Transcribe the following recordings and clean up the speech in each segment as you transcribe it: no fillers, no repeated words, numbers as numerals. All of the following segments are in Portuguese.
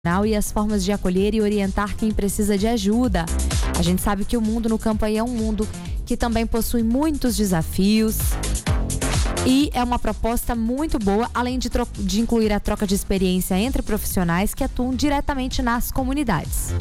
e as formas de acolher e orientar quem precisa de ajuda. A gente sabe que o mundo no campo aí é um mundo que também possui muitos desafios e é uma proposta muito boa, além de incluir a troca de experiência entre profissionais que atuam diretamente nas comunidades.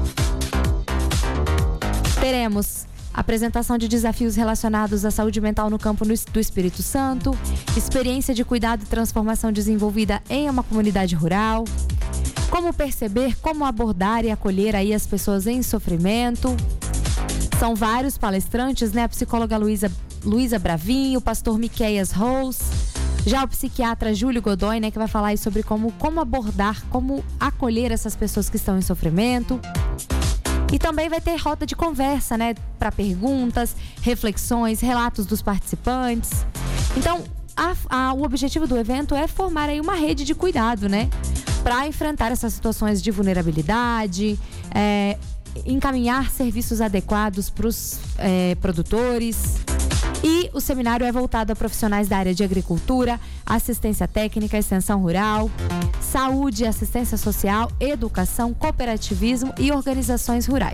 Teremos apresentação de desafios relacionados à saúde mental no campo do Espírito Santo, experiência de cuidado e transformação desenvolvida em uma comunidade rural, como perceber, como abordar e acolher aí as pessoas em sofrimento. São vários palestrantes, né? A psicóloga Luísa Bravin, o pastor Miqueias Rose, já o psiquiatra Júlio Godoy, né? Que vai falar aí sobre como abordar, como acolher essas pessoas que estão em sofrimento. E também vai ter roda de conversa, né? Para perguntas, reflexões, relatos dos participantes. Então, o objetivo do evento é formar aí uma rede de cuidado, né? Para enfrentar essas situações de vulnerabilidade, encaminhar serviços adequados para os produtores. E o seminário é voltado a profissionais da área de agricultura, assistência técnica, extensão rural, saúde, assistência social, educação, cooperativismo e organizações rurais.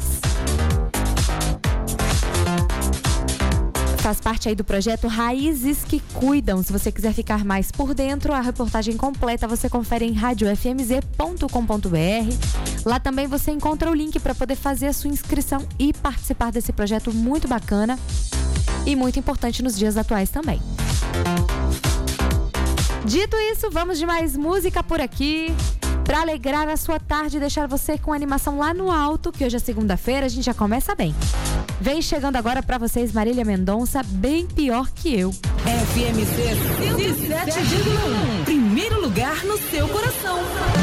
Faz parte aí do projeto Raízes que Cuidam. Se você quiser ficar mais por dentro, a reportagem completa você confere em radiofmz.com.br. Lá também você encontra o link para poder fazer a sua inscrição e participar desse projeto muito bacana e muito importante nos dias atuais também. Dito isso, vamos de mais música por aqui para alegrar a sua tarde e deixar você com animação lá no alto, que hoje é segunda-feira, a gente já começa bem. Vem chegando agora para vocês Marília Mendonça, Bem Pior Que Eu. FMC 107,1, primeiro lugar no seu coração.